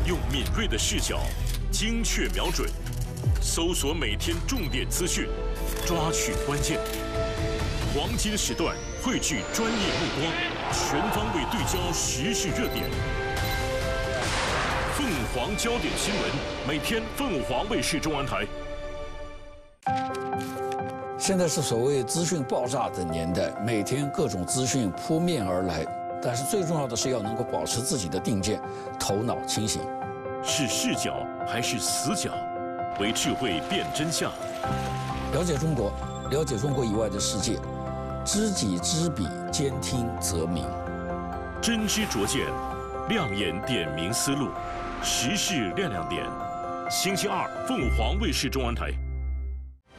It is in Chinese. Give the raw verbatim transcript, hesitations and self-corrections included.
用敏锐的视角，精确瞄准，搜索每天重点资讯，抓取关键。黄金时段汇聚专业目光，全方位对焦时事热点。凤凰焦点新闻，每天凤凰卫视中文台。 现在是所谓资讯爆炸的年代，每天各种资讯扑面而来，但是最重要的是要能够保持自己的定见，头脑清醒。 是视角还是死角？为智慧辨真相。 了解中国，了解中国以外的世界，知己知彼，兼听则明。 真知灼见，亮眼点明思路，时事亮亮点。星期二，凤凰卫视中文台。